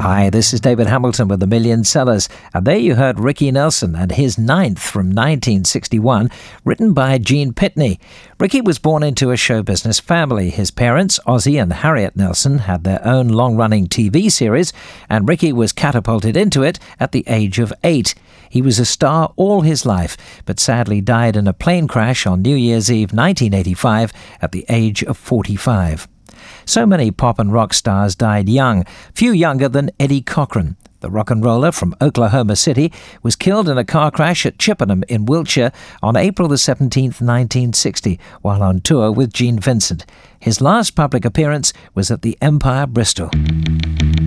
Hi, this is David Hamilton with The Million Sellers, and there you heard Ricky Nelson and his Ninth from 1961, written by Gene Pitney. Ricky was born into a show business family. His parents, Ozzie and Harriet Nelson, had their own long-running TV series, and Ricky was catapulted into it at the age of 8. He was a star all his life, but sadly died in a plane crash on New Year's Eve 1985 at the age of 45. So many pop and rock stars died young, few younger than Eddie Cochran. The rock and roller from Oklahoma City was killed in a car crash at Chippenham in Wiltshire on April the 17th, 1960, while on tour with Gene Vincent. His last public appearance was at the Empire, Bristol.